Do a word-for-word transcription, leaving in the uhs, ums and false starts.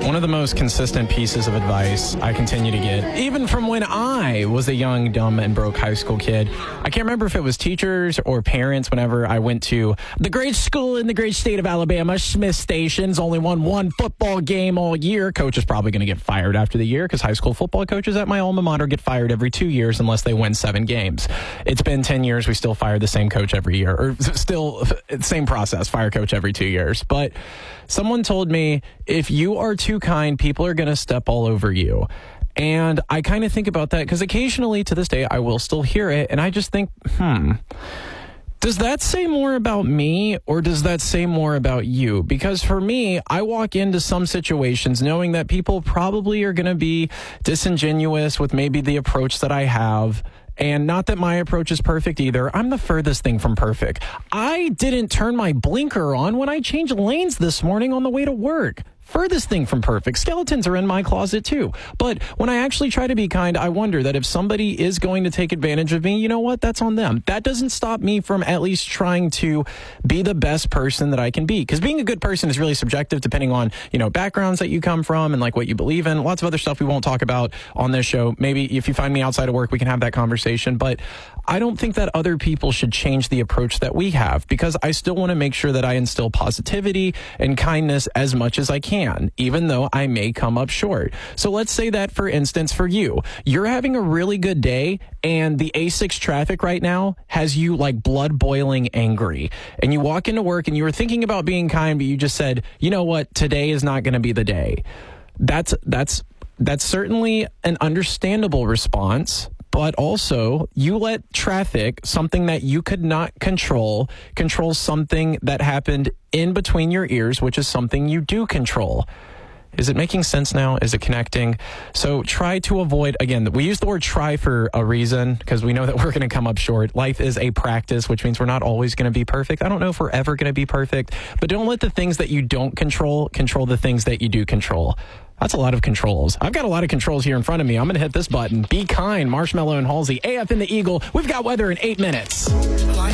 one of the most consistent pieces of advice I continue to get, even from when I was a young, dumb, and broke high school kid. I can't remember if it was teachers or parents whenever I went to the great school in the great state of Alabama, Smith Station's only won one football game all year. Coach is probably going to get fired after the year because high school football coaches at my alma mater get fired every two years unless they win seven games. It's been ten years. We still fire the same coach every year, or still same process, fire coach every two years. But someone told me, if you are too kind, people are going to step all over you. And I kind of think about that because occasionally to this day, I will still hear it. And I just think, hmm, does that say more about me or does that say more about you? Because for me, I walk into some situations knowing that people probably are going to be disingenuous with maybe the approach that I have. And not that my approach is perfect either. I'm the furthest thing from perfect. I didn't turn my blinker on when I changed lanes this morning on the way to work. Furthest thing from perfect. Skeletons are in my closet too. But when I actually try to be kind, I wonder that if somebody is going to take advantage of me, you know what? That's on them. That doesn't stop me from at least trying to be the best person that I can be. Because being a good person is really subjective depending on, you know, backgrounds that you come from and like what you believe in. Lots of other stuff we won't talk about on this show. Maybe if you find me outside of work, we can have that conversation. But I don't think that other people should change the approach that we have, because I still want to make sure that I instill positivity and kindness as much as I can, even though I may come up short. So let's say that, for instance, for you, you're having a really good day and the A six traffic right now has you like blood boiling angry. And you walk into work and you were thinking about being kind, but you just said, you know what, today is not going to be the day. That's, that's, that's certainly an understandable response. But also, you let traffic, something that you could not control, control something that happened in between your ears, which is something you do control. Is it making sense now? Is it connecting? So try to avoid, again, we use the word try for a reason because we know that we're going to come up short. Life is a practice, which means we're not always going to be perfect. I don't know if we're ever going to be perfect, but don't let the things that you don't control control the things that you do control. That's a lot of controls. I've got a lot of controls here in front of me. I'm going to hit this button. Be kind, Marshmallow and Halsey. A F in the Eagle. We've got weather in eight minutes.